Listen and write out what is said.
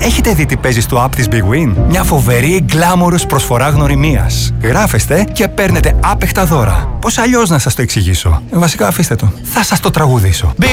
Έχετε δει τι παίζει στο app της Big Win? Μια φοβερή γκλάμορους προσφορά γνωριμίας. Γράφεστε και παίρνετε άπεχτα δώρα. Πώς αλλιώς να σας το εξηγήσω? Βασικά αφήστε το. Θα σας το τραγουδήσω.